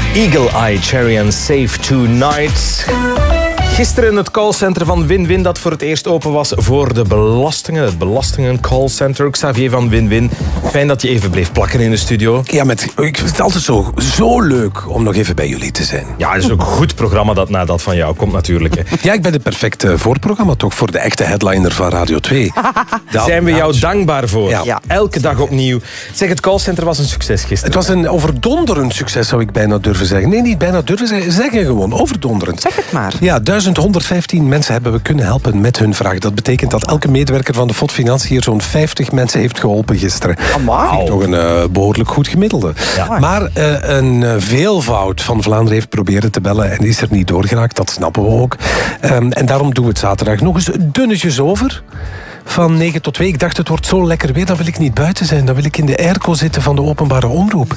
Eagle Eye Cherry and Save Tonight. Gisteren het callcenter van Win-Win dat voor het eerst open was voor de belastingen. Het belastingen-callcenter. Xavier van Win-Win. Fijn dat je even bleef plakken in de studio. Ja, ik vind het altijd zo leuk om nog even bij jullie te zijn. Ja, het is ook een goed programma dat na dat van jou komt natuurlijk. Hè. Ja, ik ben het perfecte voorprogramma toch voor de echte headliner van Radio 2. Daar zijn we jou dankbaar voor. Ja. Elke dag opnieuw. Zeg, het callcenter was een succes gisteren. Het was een overdonderend succes, zou ik bijna durven zeggen. Nee, niet bijna durven zeggen, gewoon overdonderend. Zeg het maar. Ja, 1115 mensen hebben we kunnen helpen met hun vraag. Dat betekent dat elke medewerker van de FOD Financiën 50 mensen heeft geholpen gisteren. Amai. Toch een behoorlijk goed gemiddelde. Ja. Maar een veelvoud van Vlaanderen heeft proberen te bellen en is er niet doorgeraakt. Dat snappen we ook. En daarom doen we het zaterdag nog eens dunnetjes over. Van 9 tot 2. Ik dacht, het wordt zo lekker weer, dan wil ik niet buiten zijn. Dan wil ik in de airco zitten van de openbare omroep.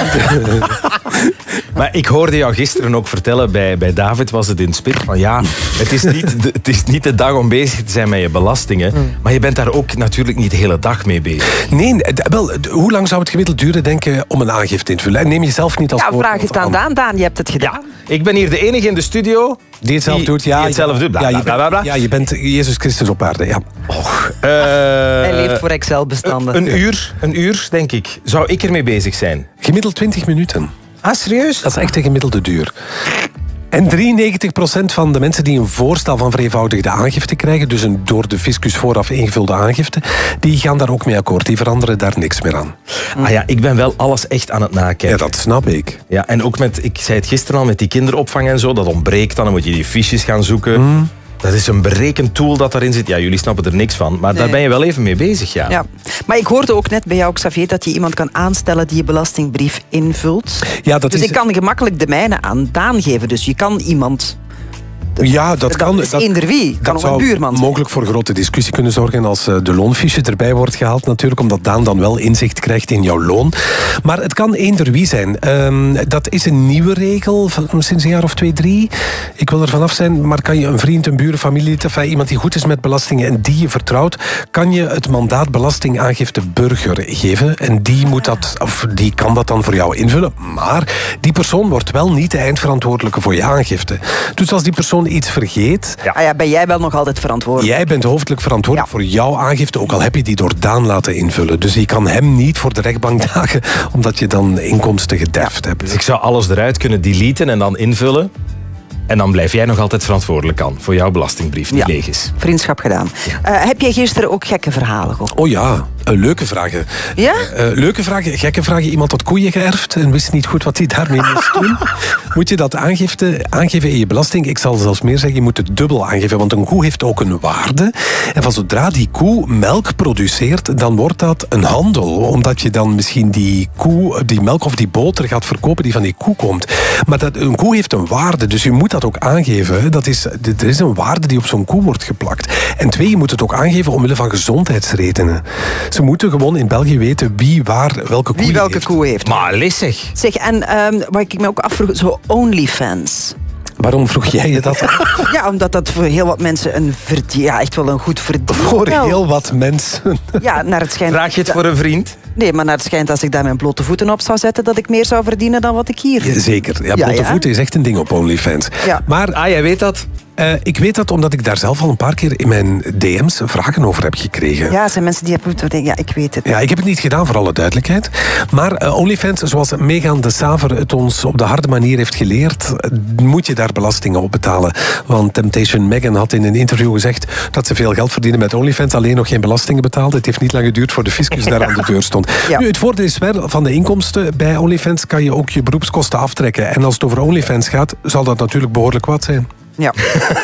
Maar ik hoorde jou gisteren ook vertellen, bij David was het in Spit, van ja, het is niet de dag om bezig te zijn met je belastingen, maar je bent daar ook natuurlijk niet de hele dag mee bezig. Nee, hoe lang zou het gemiddeld duren, denk je, om een aangifte in te vullen? En neem jezelf niet als voorbeeld. Vraag het aan Daan. Daan, je hebt het gedaan. Ja, ik ben hier de enige in de studio die het zelf doet. Ja, die het zelf doet. Ja, je bent Jezus Christus op aarde. Ja. Hij leeft voor Excel-bestanden. Een uur, denk ik, zou ik ermee bezig zijn. Gemiddeld 20 minuten. Ah, serieus? Dat is echt de gemiddelde duur. En 93% van de mensen die een voorstel van vereenvoudigde aangifte krijgen, dus een door de fiscus vooraf ingevulde aangifte, die gaan daar ook mee akkoord. Die veranderen daar niks meer aan. Ah ja, ik ben wel alles echt aan het nakijken. Ja, dat snap ik. Ja, en ook ik zei het gisteren al, met die kinderopvang en zo, dat ontbreekt dan moet je die fiches gaan zoeken. Dat is een berekentool dat daarin zit. Ja, jullie snappen er niks van, maar daar ben je wel even mee bezig, ja. Ja. Maar ik hoorde ook net bij jou, Xavier, dat je iemand kan aanstellen die je belastingbrief invult. Ja, dus ik kan gemakkelijk de mijne aan Daan geven. Dus je kan iemand... Ja, dat kan. Dat is eender wie. Kan ook een buurman zijn. Mogelijk voor grote discussie kunnen zorgen als de loonfiche erbij wordt gehaald natuurlijk, omdat Daan dan wel inzicht krijgt in jouw loon. Maar het kan eender wie zijn. Dat is een nieuwe regel van sinds een jaar of 2, 3. Ik wil er vanaf zijn, maar kan je een vriend, een buren, familielid, iemand die goed is met belastingen en die je vertrouwt, kan je het mandaat belastingaangifte burger geven en die kan dat dan voor jou invullen. Maar die persoon wordt wel niet de eindverantwoordelijke voor je aangifte. Dus als die persoon iets vergeet... Ja, ben jij wel nog altijd verantwoordelijk? Jij bent hoofdelijk verantwoordelijk voor jouw aangifte, ook al heb je die door Daan laten invullen. Dus je kan hem niet voor de rechtbank dagen, omdat je dan inkomsten gederfd hebt. Dus ik zou alles eruit kunnen deleten en dan invullen. En dan blijf jij nog altijd verantwoordelijk aan voor jouw belastingbrief die leeg is. Vriendschap gedaan. Ja. Heb jij gisteren ook gekke verhalen gehoord? Oh ja, leuke vragen. Ja? Leuke vragen, gekke vragen. Iemand had koeien geërfd en wist niet goed wat hij daarmee moest doen. Moet je dat aangeven in je belasting? Ik zal zelfs meer zeggen, je moet het dubbel aangeven. Want een koe heeft ook een waarde. En van zodra die koe melk produceert, dan wordt dat een handel. Omdat je dan misschien die melk of die boter gaat verkopen die van die koe komt. Maar een koe heeft een waarde, dus je moet dat ook aangeven. Er is een waarde die op zo'n koe wordt geplakt. En 2, je moet het ook aangeven omwille van gezondheidsredenen. Ze moeten gewoon in België weten wie welke koe heeft. Maar lissig. Zeg, en wat ik me ook afvroeg, zo OnlyFans. Waarom vroeg jij je dat? Ja, omdat dat voor heel wat mensen echt wel een goed verdien. Voor heel wat mensen? Ja, naar het schijnt... Vraag je het voor een vriend? Nee, maar naar het schijnt als ik daar mijn blote voeten op zou zetten, dat ik meer zou verdienen dan wat ik hier verdien. Zeker. Ja, blote voeten is echt een ding op OnlyFans. Ja. Maar, jij weet dat? Ik weet dat omdat ik daar zelf al een paar keer in mijn DM's vragen over heb gekregen. Ja, er zijn mensen die hebben denken, ja, ik weet het. Ja, ik heb het niet gedaan, voor alle duidelijkheid. Maar OnlyFans, zoals Megan de Saver het ons op de harde manier heeft geleerd, moet je daar belastingen op betalen. Want Temptation Megan had in een interview gezegd dat ze veel geld verdienen met OnlyFans, alleen nog geen belastingen betaalde. Het heeft niet lang geduurd voor de fiscus daar aan de deur stond. Ja. Nu, het voordeel is wel, van de inkomsten bij OnlyFans kan je ook je beroepskosten aftrekken. En als het over OnlyFans gaat, zal dat natuurlijk behoorlijk wat zijn. Ja.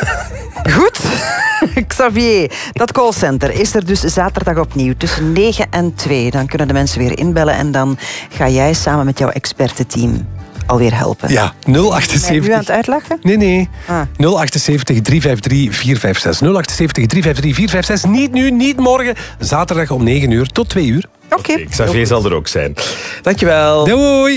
Goed. Xavier, dat callcenter is er dus zaterdag opnieuw tussen 9 en 2. Dan kunnen de mensen weer inbellen en dan ga jij samen met jouw expertenteam alweer helpen. Ja, 078... Ben je nu aan het uitlachen? Nee. 078 353 456. 078 353 456. Niet nu, niet morgen. Zaterdag om 9 uur tot 2 uur. Oké. Xavier zal er ook zijn. Dankjewel. Doei.